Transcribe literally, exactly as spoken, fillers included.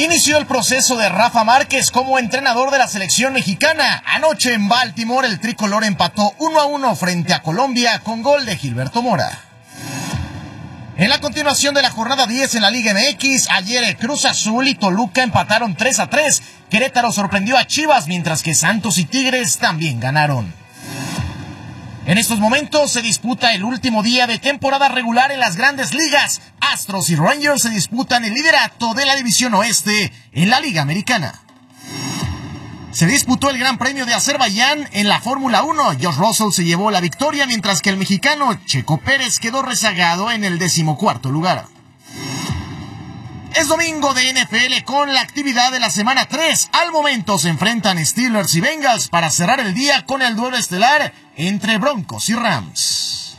Inició el proceso de Rafa Márquez como entrenador de la selección mexicana. Anoche en Baltimore el tricolor empató uno a uno frente a Colombia con gol de Gilberto Mora. En la continuación de la jornada diez en la Liga M X, ayer Cruz Azul y Toluca empataron tres a tres. Querétaro sorprendió a Chivas, mientras que Santos y Tigres también ganaron. En estos momentos se disputa el último día de temporada regular en las grandes ligas. Astros y Rangers se disputan el liderato de la División Oeste en la Liga Americana. Se disputó el Gran Premio de Azerbaiyán en la Fórmula uno. George Russell se llevó la victoria, mientras que el mexicano Checo Pérez quedó rezagado en el decimocuarto lugar. Es domingo de N F L con la actividad de la semana tres. Al momento se enfrentan Steelers y Bengals para cerrar el día con el duelo estelar entre Broncos y Rams.